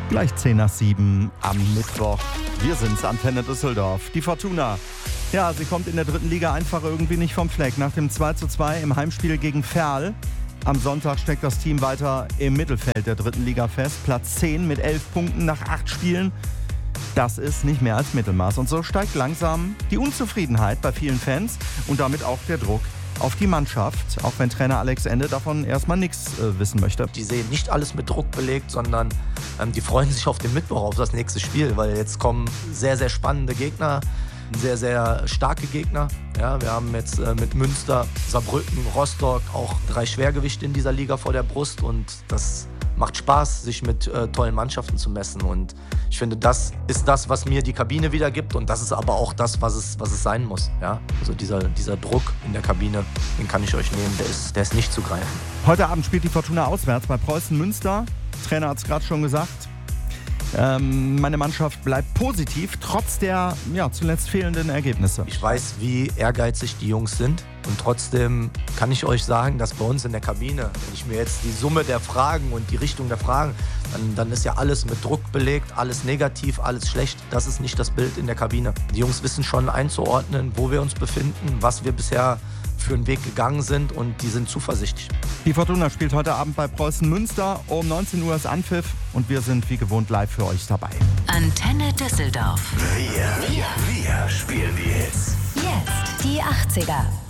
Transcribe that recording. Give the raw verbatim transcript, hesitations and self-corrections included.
Gleich zehn nach sieben am Mittwoch. Wir sind's, Antenne Düsseldorf. Die Fortuna. Ja, sie kommt in der dritten Liga einfach irgendwie nicht vom Fleck. Nach dem zwei zu zwei im Heimspiel gegen Verl. Am Sonntag steckt das Team weiter im Mittelfeld der dritten Liga fest. Platz zehn mit elf Punkten nach acht Spielen. Das ist nicht mehr als Mittelmaß. Und so steigt langsam die Unzufriedenheit bei vielen Fans und damit auch der Druck auf die Mannschaft, auch wenn Trainer Alex Ende davon erstmal nichts äh, wissen möchte. Die sehen nicht alles mit Druck belegt, sondern ähm, die freuen sich auf den Mittwoch, auf das nächste Spiel, weil jetzt kommen sehr, sehr spannende Gegner, sehr, sehr starke Gegner. Ja, wir haben jetzt äh, mit Münster, Saarbrücken, Rostock auch drei Schwergewichte in dieser Liga vor der Brust und das macht Spaß, sich mit äh, tollen Mannschaften zu messen und ich finde, das ist das, was mir die Kabine wiedergibt und das ist aber auch das, was es, was es sein muss. Ja? Also dieser, dieser Druck in der Kabine, den kann ich euch nehmen, der ist, der ist nicht zu greifen. Heute Abend spielt die Fortuna auswärts bei Preußen Münster. Trainer hat es gerade schon gesagt. Ähm, meine Mannschaft bleibt positiv, trotz der ja, zuletzt fehlenden Ergebnisse. Ich weiß, wie ehrgeizig die Jungs sind und trotzdem kann ich euch sagen, dass bei uns in der Kabine, wenn ich mir jetzt die Summe der Fragen und die Richtung der Fragen, dann, dann ist ja alles mit Druck belegt, alles negativ, alles schlecht. Das ist nicht das Bild in der Kabine. Die Jungs wissen schon einzuordnen, wo wir uns befinden, was wir bisher für einen Weg gegangen sind und die sind zuversichtlich. Die Fortuna spielt heute Abend bei Preußen Münster. Um neunzehn Uhr ist Anpfiff und wir sind wie gewohnt live für euch dabei. Antenne Düsseldorf. Wir, wir, wir spielen die Hits. Jetzt die achtziger.